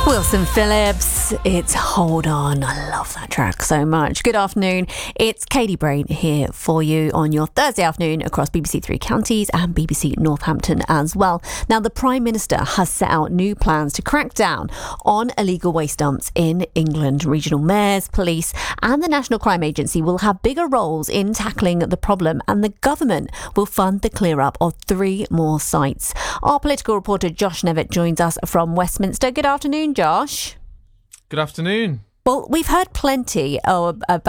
Wilson Phillips, it's Hold On. I love that track so much. Good afternoon. It's Katie Brain here for you on your Thursday afternoon across BBC Three Counties and BBC Northampton as well. Now, the Prime Minister has set out new plans to crack down on illegal waste dumps in England. Regional mayors, police and the National Crime Agency will have bigger roles in tackling the problem, and the government will fund the clear-up of 3 more sites. Our political reporter Josh Nevitt joins us from Westminster. Good afternoon, Josh. Good afternoon. Well, we've heard plenty about